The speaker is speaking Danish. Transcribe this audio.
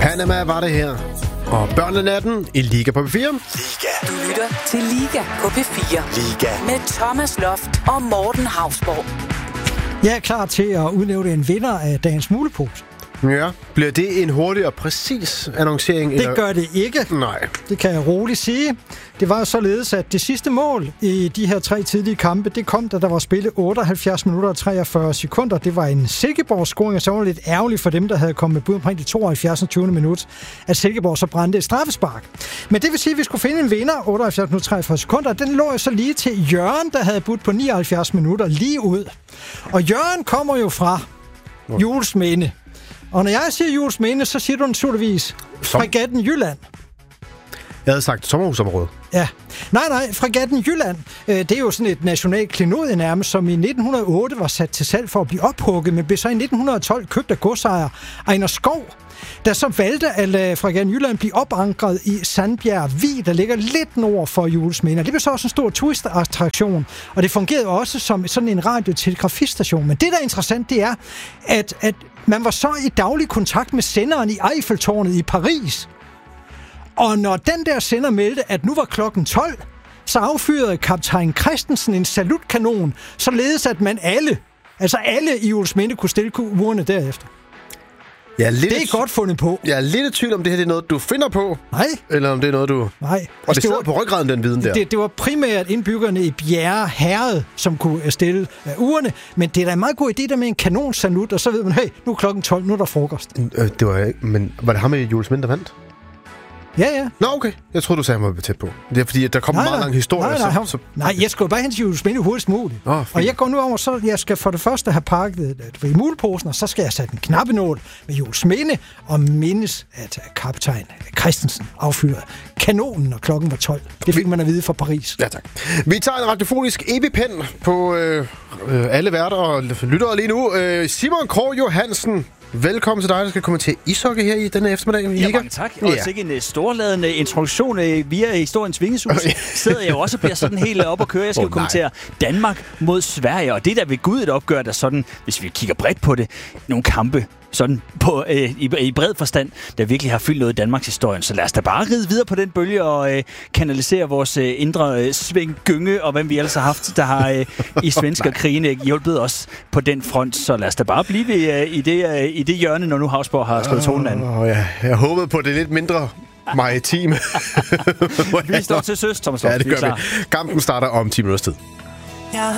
Panama var det her. Og børnenatten i Liga på P4. Liga. Du lytter til Liga på P4. Liga. Med Thomas Loft og Morten Hausborg. Jeg er klar til at udnævne en vinder af dagens mulepose. Ja, bliver det en hurtig og præcis annoncering? Det gør det ikke. Nej. Det kan jeg roligt sige. Det var således, at det sidste mål i de her 3 tidlige kampe, det kom, da der var spillet 78 minutter og 43 sekunder. Det var en Silkeborg-scoring, og så var det lidt ærgerligt for dem, der havde kommet bud omkring de 72. og 20. minut, at Silkeborg så brændte et straffespark. Men det vil sige, at vi skulle finde en vinder, 78 minutter og 43 sekunder, og den lå jo så lige til Jørgen, der havde budt på 79 minutter lige ud. Og Jørgen kommer jo fra Juelsminde. Og når jeg siger Juelsminde, så siger du naturligvis Fregatten Jylland. Jeg havde sagt sommerhusområde. Ja. Nej, Fregatten Jylland, det er jo sådan et nationalt klenodie nærmest, som i 1908 var sat til salg for at blive ophugget, men blev så i 1912 købt af godsejer Ejner Skov, der så valgte at lade Fregatten Jylland blive opankret i Sandbjerg Vig, der ligger lidt nord for Juelsminde. Det blev så også en stor turistattraktion, og det fungerede også som sådan en radiotelegrafistation. Men det, der er interessant, det er, at man var så i daglig kontakt med senderen i Eiffeltårnet i Paris. Og når den der sender meldte, at nu var klokken 12, så affyrede kaptajn Christensen en salutkanon, således at man alle i Juelsminde kunne stille urene derefter. Det er godt fundet på. Jeg er lidt i tvivl om det her det er noget, du finder på. Nej. Eller om det er noget, du... Nej. Og det sidder på ryggraden, den viden der. Det var primært indbyggerne i Bjerre Herred, som kunne stille urene. Men det er da en meget god idé der med en kanonsalut, og så ved man, hey, nu er klokken 12, nu er der frokost. Det var ikke... Men var det ham i Juelsminde, der vandt? Ja. Nå, okay. Jeg troede, du sagde, at han var tæt på. Det er fordi, at der kommer en meget lang historie. Nej, jeg skal bare hen til Juelsminde hurtigst muligt. Og jeg går nu over, så jeg skal for det første have pakket i muleposen, og så skal jeg sætte en knappenål med Juelsminde og mindes, at kaptajn Christensen affyrede kanonen, og klokken var 12. Det fik man at vide fra Paris. Ja, tak. Vi tager en radiofonisk epipen på alle værter og lyttere lige nu. Simon Krog Johansen. Velkommen til dig, der skal komme til ishockey her i denne eftermiddag. Ja, mange tak. Og sikke en storladende introduktion via historiens vingeshus. Sidder jeg jo også og bliver sådan helt op og køre. Jeg skal jo kommentere Danmark mod Sverige, og det er der ved Gud et opgør, der sådan, hvis vi kigger bredt på det, nogle kampe sådan på, i bred forstand, der virkelig har fyldt noget i Danmarks historien. Så lad os da bare ride videre på den bølge og kanalisere vores indre Svend Gynge og hvem vi ellers har haft, der har i svenskerkrigene hjulpet os på den front. Så lad os da bare blive i det hjørne, når nu Hausborg har slået tonen an. Jeg håbede på det lidt mindre maritime. Vi står til søs, Thomas Loft. Ja, det gør vi. Kampen starter om 10 minutters tid.